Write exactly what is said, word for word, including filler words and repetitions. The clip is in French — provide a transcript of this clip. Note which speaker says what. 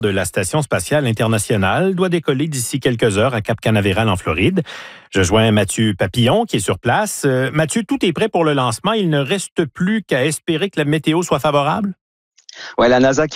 Speaker 1: de la Station spatiale internationale doit décoller d'ici quelques heures à Cap Canaveral en Floride. Je joins Mathieu Papillon qui est sur place. Euh, Mathieu, tout est prêt pour le lancement. Il ne reste plus qu'à espérer que la météo soit favorable?
Speaker 2: Ouais, la NASA